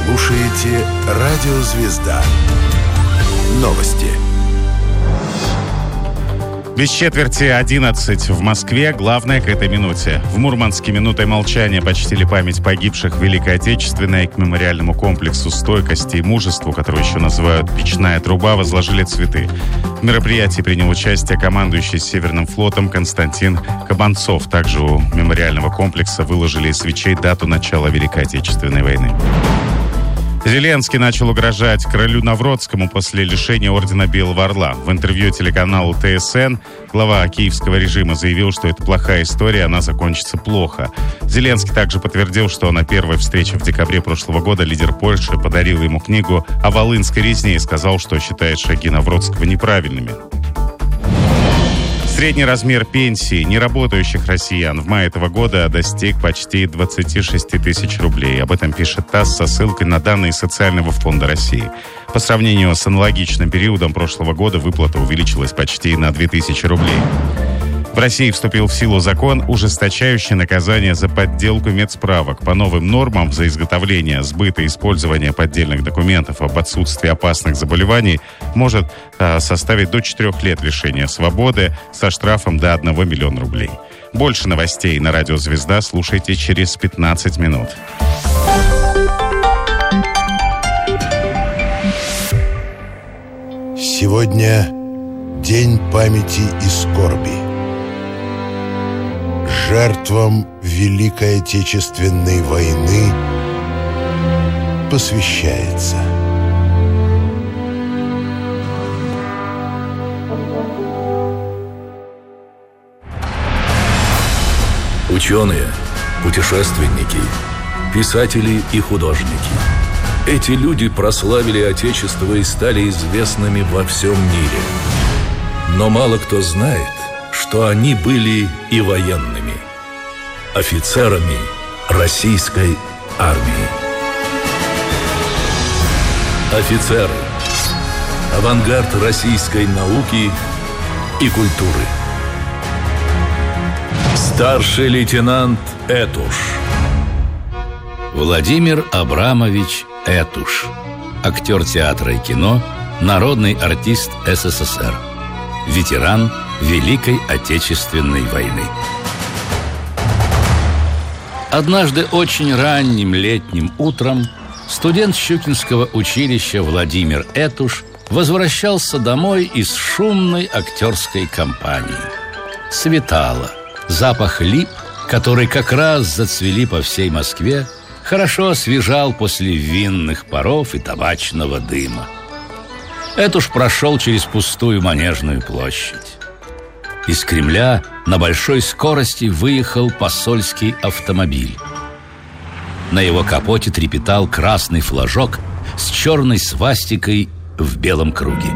слушаете «Радио Звезда». Новости. Без четверти 11 в Москве. Главное к этой минуте. В Мурманске минутой молчания почтили память погибших в Великой Отечественной. К мемориальному комплексу стойкости и мужеству, который еще называют «Печная труба», возложили цветы. В мероприятии принял участие командующий Северным флотом Константин Кабанцов. Также у мемориального комплекса выложили из свечей дату начала Великой Отечественной войны. Зеленский начал угрожать королю Навродскому после лишения ордена Белого Орла. В интервью телеканалу ТСН глава киевского режима заявил, что это плохая история, она закончится плохо. Зеленский также подтвердил, что на первой встрече в декабре прошлого года лидер Польши подарил ему книгу о Волынской резне и сказал, что считает шаги Навродского неправильными. Средний размер пенсии неработающих россиян в мае этого года достиг почти 26 тысяч рублей. Об этом пишет ТАСС со ссылкой на данные Социального фонда России. По сравнению с аналогичным периодом прошлого года выплата увеличилась почти на 2000 рублей. В России вступил в силу закон, ужесточающий наказание за подделку медсправок. По новым нормам за изготовление, сбыт и использование поддельных документов об отсутствии опасных заболеваний может составить до 4 лет лишения свободы со штрафом до 1 миллиона рублей. Больше новостей на «Радио Звезда» слушайте через 15 минут. Сегодня день памяти и скорби. Жертвам Великой Отечественной войны посвящается. Ученые, путешественники, писатели и художники. Эти люди прославили Отечество и стали известными во всем мире. Но мало кто знает, что они были и военными, офицерами российской армии. Офицеры – авангард российской науки и культуры. Старший лейтенант Этуш. Владимир Абрамович Этуш. Актер театра и кино, народный артист СССР. Ветеран Великой Отечественной войны. Однажды очень ранним летним утром студент Щукинского училища Владимир Этуш возвращался домой из шумной актерской компании. Светало. Запах лип, который как раз зацвели по всей Москве, хорошо освежал после винных паров и табачного дыма. Этуш прошел через пустую Манежную площадь. Из Кремля на большой скорости выехал посольский автомобиль. На его капоте трепетал красный флажок с черной свастикой в белом круге.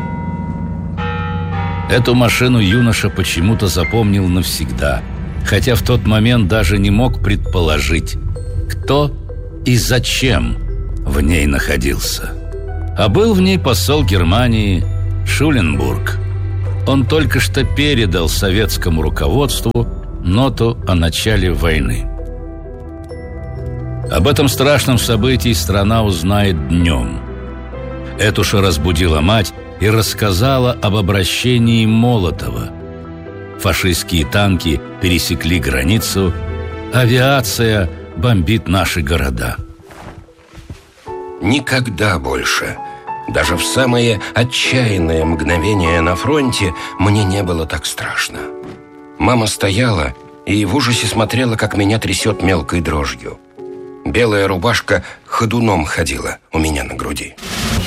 Эту машину юноша почему-то запомнил навсегда, хотя в тот момент даже не мог предположить, кто и зачем в ней находился. А был в ней посол Германии Шуленбург. Он только что передал советскому руководству ноту о начале войны. Об этом страшном событии страна узнает днем. Этуша разбудила мать и рассказала об обращении Молотова. Фашистские танки пересекли границу, авиация бомбит наши города. Никогда больше, даже в самые отчаянные мгновения на фронте, мне не было так страшно. Мама стояла и в ужасе смотрела, как меня трясет мелкой дрожью. Белая рубашка ходуном ходила у меня на груди.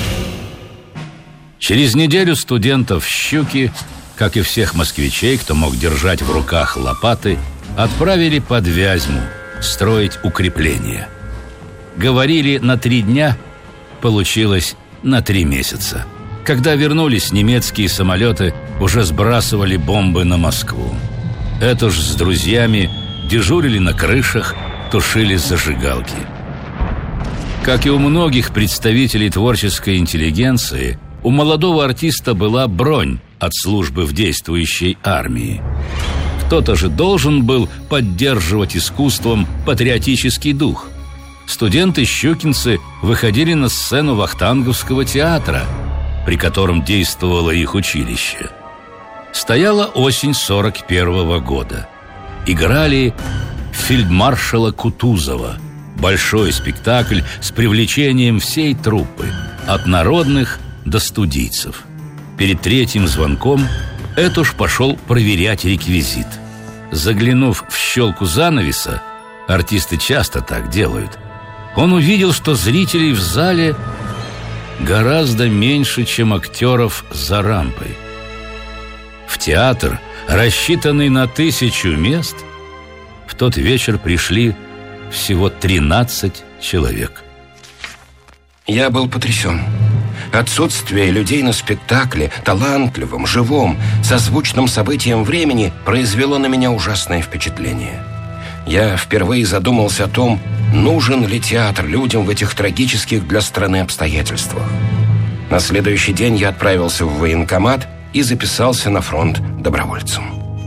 Через неделю студентов Щуки, как и всех москвичей, кто мог держать в руках лопаты, отправили под Вязьму строить укрепления. Говорили на 3 дня, получилось на 3 месяца. Когда вернулись, немецкие самолеты уже сбрасывали бомбы на Москву. Этуш с друзьями дежурили на крышах, тушили зажигалки. Как и у многих представителей творческой интеллигенции, у молодого артиста была бронь от службы в действующей армии. Кто-то же должен был поддерживать искусством патриотический дух. Студенты-щукинцы выходили на сцену Вахтанговского театра, при котором действовало их училище. Стояла осень 41 года. Играли фельдмаршала Кутузова. Большой спектакль с привлечением всей труппы, от народных до студийцев. Перед третьим звонком Этуш пошел проверять реквизит. Заглянув в щелку занавеса, артисты часто так делают, он увидел, что зрителей в зале гораздо меньше, чем актеров за рампой. В театр, рассчитанный на 1000 мест, в тот вечер пришли всего 13 человек. Я был потрясен. Отсутствие людей на спектакле, талантливом, живом, созвучном событиям времени, произвело на меня ужасное впечатление. Я впервые задумался о том, нужен ли театр людям в этих трагических для страны обстоятельствах. На следующий день я отправился в военкомат и записался на фронт добровольцем.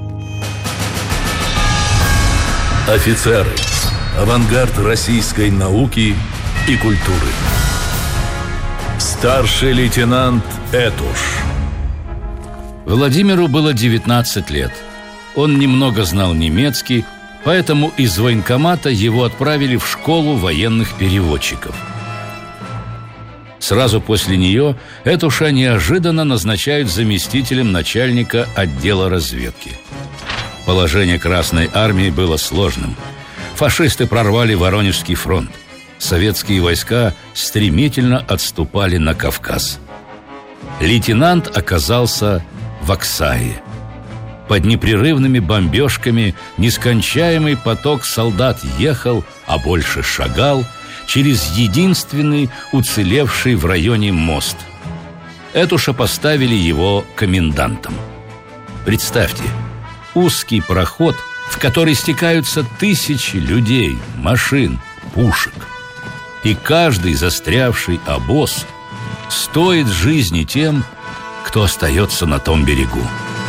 Офицеры. Авангард российской науки и культуры. Старший лейтенант Этуш. Владимиру было 19 лет. Он немного знал немецкий, поэтому из военкомата его отправили в школу военных переводчиков. Сразу после нее Этуша неожиданно назначают заместителем начальника отдела разведки. Положение Красной армии было сложным. Фашисты прорвали Воронежский фронт. Советские войска стремительно отступали на Кавказ. Лейтенант оказался в Аксае. Под непрерывными бомбежками нескончаемый поток солдат ехал, а больше шагал, через единственный уцелевший в районе мост. Этуша поставили его комендантом. Представьте, узкий проход, в который стекаются тысячи людей, машин, пушек. И каждый застрявший обоз стоит жизни тем, кто остается на том берегу.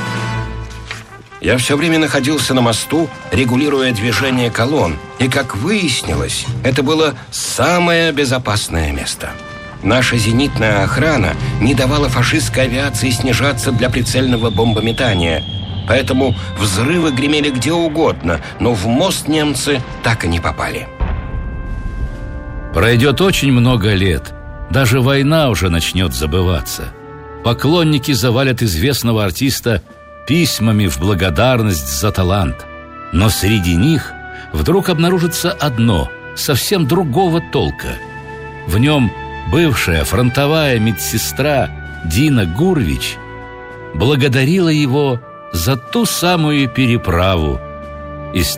Я все время находился на мосту, регулируя движение колонн. И, как выяснилось, это было самое безопасное место. Наша зенитная охрана не давала фашистской авиации снижаться для прицельного бомбометания. Поэтому взрывы гремели где угодно, но в мост немцы так и не попали. Пройдет очень много лет. Даже война уже начнет забываться. Поклонники завалят известного артиста письмами в благодарность за талант. Но среди них вдруг обнаружится одно, совсем другого толка. В нем бывшая фронтовая медсестра Дина Гурвич благодарила его за ту самую переправу из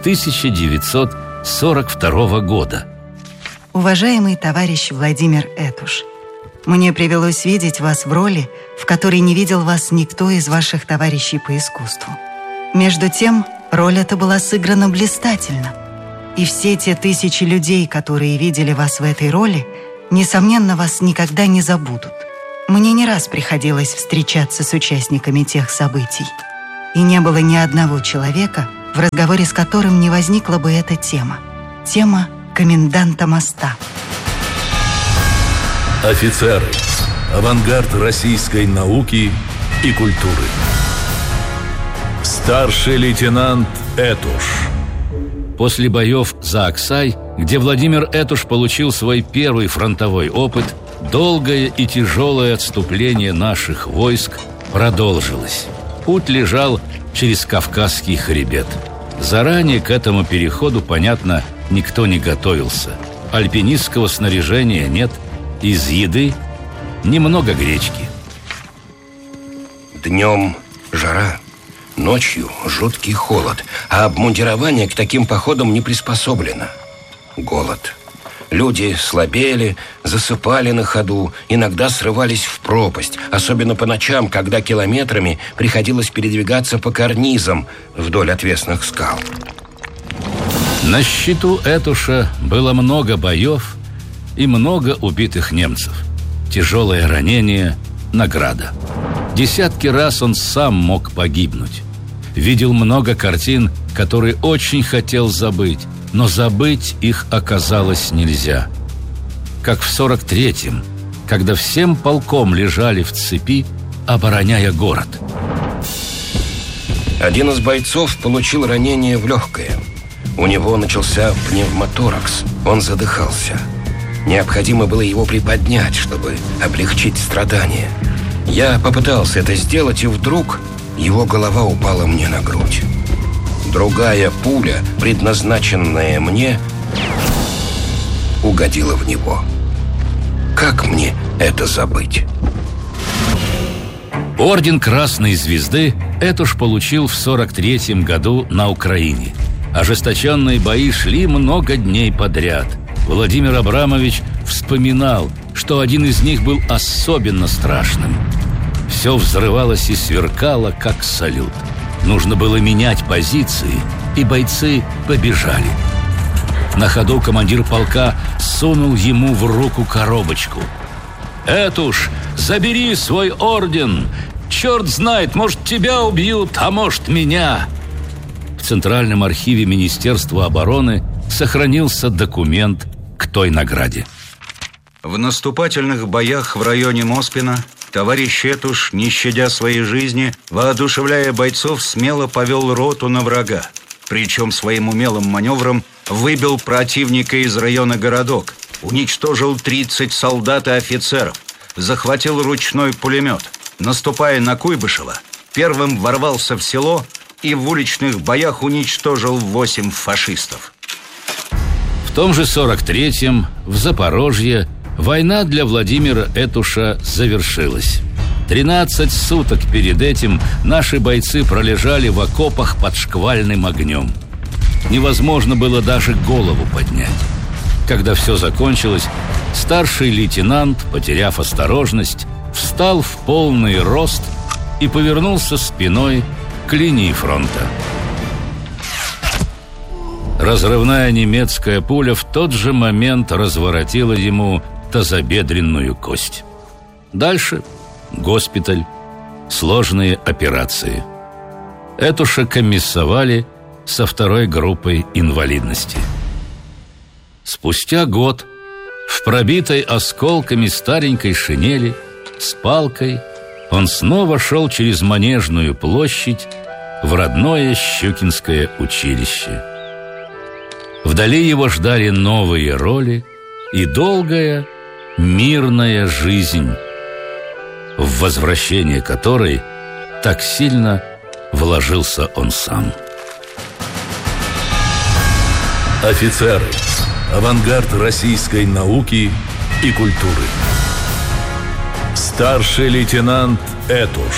1942 года. Уважаемый товарищ Владимир Этуш, мне привелось видеть вас в роли, в которой не видел вас никто из ваших товарищей по искусству. Между тем, роль эта была сыграна блистательно. И все те тысячи людей, которые видели вас в этой роли, несомненно, вас никогда не забудут. Мне не раз приходилось встречаться с участниками тех событий. И не было ни одного человека, в разговоре с которым не возникла бы эта тема. Тема коменданта моста. Офицеры. Авангард российской науки и культуры. Старший лейтенант Этуш. После боев за Аксай, где Владимир Этуш получил свой первый фронтовой опыт, долгое и тяжелое отступление наших войск продолжилось. Путь лежал через Кавказский хребет. Заранее к этому переходу, понятно, никто не готовился. Альпинистского снаряжения нет, из еды немного гречки. Днем жара, ночью жуткий холод, а обмундирование к таким походам не приспособлено. Голод. Люди слабели, засыпали на ходу, иногда срывались в пропасть, особенно по ночам, когда километрами приходилось передвигаться по карнизам вдоль отвесных скал. На счету Этуша было много боев и много убитых немцев. Тяжелое ранение – награда. Десятки раз он сам мог погибнуть. Видел много картин, которые очень хотел забыть, но забыть их оказалось нельзя. Как в 43-м, когда всем полком лежали в цепи, обороняя город. Один из бойцов получил ранение в легкое. У него начался пневмоторакс. Он задыхался. Необходимо было его приподнять, чтобы облегчить страдания. Я попытался это сделать, и вдруг его голова упала мне на грудь. Другая пуля, предназначенная мне, угодила в него. Как мне это забыть? Орден Красной Звезды Этуш получил в 43-м году на Украине. Ожесточенные бои шли много дней подряд. Владимир Абрамович вспоминал, что один из них был особенно страшным. Все взрывалось и сверкало, как салют. Нужно было менять позиции, и бойцы побежали. На ходу командир полка сунул ему в руку коробочку. «Этуш, забери свой орден! Черт знает, может, тебя убьют, а может, меня!» В Центральном архиве Министерства обороны сохранился документ к той награде. В наступательных боях в районе Моспина товарищ Этуш, не щадя своей жизни, воодушевляя бойцов, смело повел роту на врага. Причем своим умелым маневром выбил противника из района Городок, уничтожил 30 солдат и офицеров, захватил ручной пулемет. Наступая на Куйбышева, первым ворвался в село и в уличных боях уничтожил 8 фашистов. В том же 43-м в Запорожье война для Владимира Этуша завершилась. 13 суток перед этим наши бойцы пролежали в окопах под шквальным огнем. Невозможно было даже голову поднять. Когда все закончилось, старший лейтенант, потеряв осторожность, встал в полный рост и повернулся спиной к линии фронта. Разрывная немецкая пуля в тот же момент разворотила ему тазобедренную кость. Дальше госпиталь, сложные операции. Этуша комиссовали со 2-й группой инвалидности. Спустя год в пробитой осколками старенькой шинели с палкой он снова шел через Манежную площадь в родное Щукинское училище. Вдали его ждали новые роли и долгая мирная жизнь, в возвращение которой так сильно вложился он сам. Офицеры. Авангард российской науки и культуры. Старший лейтенант Этуш.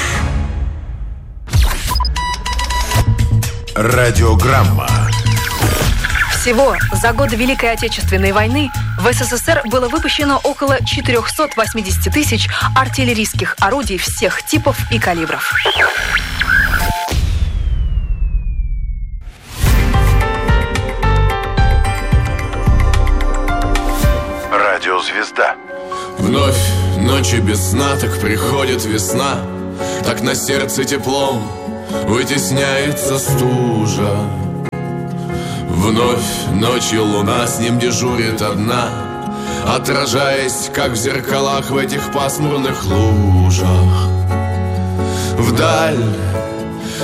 Радиограмма. Всего за годы Великой Отечественной войны в СССР было выпущено около 480 тысяч артиллерийских орудий всех типов и калибров. Радиозвезда. Вновь ночи без сна, так приходит весна, так на сердце теплом вытесняется стужа. Вновь ночью луна с ним дежурит одна, отражаясь, как в зеркалах в этих пасмурных лужах. Вдаль